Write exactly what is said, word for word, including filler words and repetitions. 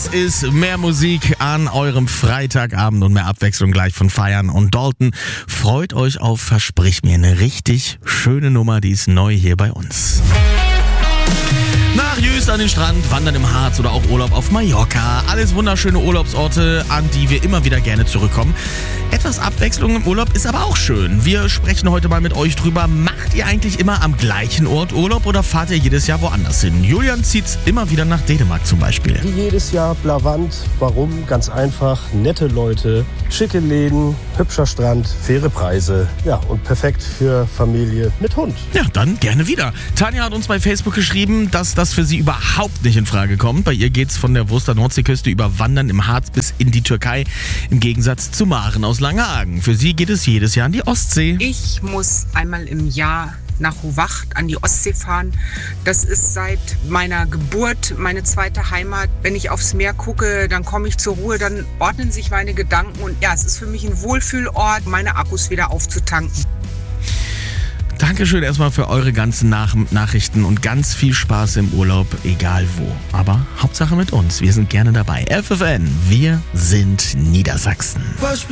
ist mehr Musik an eurem Freitagabend und mehr Abwechslung gleich von Feiern und Dalton. Freut euch auf Versprich mir, eine richtig schöne Nummer, die ist neu hier bei uns. Nach Jüst an den Strand, Wandern im Harz oder auch Urlaub auf Mallorca. Alles wunderschöne Urlaubsorte, an die wir immer wieder gerne zurückkommen. Etwas Abwechslung im Urlaub ist aber auch schön. Wir sprechen heute mal mit euch drüber. Macht ihr eigentlich immer am gleichen Ort Urlaub oder fahrt ihr jedes Jahr woanders hin? Julian zieht's immer wieder nach Dänemark zum Beispiel. Wie jedes Jahr Blavant. Warum? Ganz einfach. Nette Leute, schicke Läden, hübscher Strand, faire Preise. Ja, und perfekt für Familie mit Hund. Ja, dann gerne wieder. Tanja hat uns bei Facebook geschrieben, dass das für sie überhaupt nicht in Frage kommt. Bei ihr geht's von der Wurster Nordseeküste über Wandern im Harz bis in die Türkei. Im Gegensatz zu Maren aus Langehagen. Für sie geht es jedes Jahr an die Ostsee. Ich muss einmal im Jahr nach Ruwacht an die Ostsee fahren. Das ist seit meiner Geburt meine zweite Heimat. Wenn ich aufs Meer gucke, dann komme ich zur Ruhe, dann ordnen sich meine Gedanken und ja, es ist für mich ein Wohlfühlort, meine Akkus wieder aufzutanken. Dankeschön erstmal für eure ganzen Nach- Nachrichten und ganz viel Spaß im Urlaub, egal wo. Aber Hauptsache mit uns, wir sind gerne dabei. F F N, wir sind Niedersachsen.